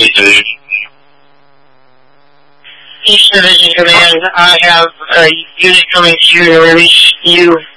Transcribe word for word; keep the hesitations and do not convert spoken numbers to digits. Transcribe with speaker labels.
Speaker 1: East Division Command, I have a unit coming to you to release you